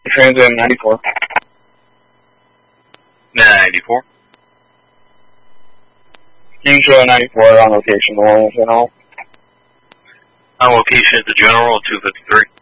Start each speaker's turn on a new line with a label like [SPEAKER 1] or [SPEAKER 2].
[SPEAKER 1] Trans Am 94.
[SPEAKER 2] 94.
[SPEAKER 1] You can show 94 on location, the one in general.
[SPEAKER 2] On location at the general, 253.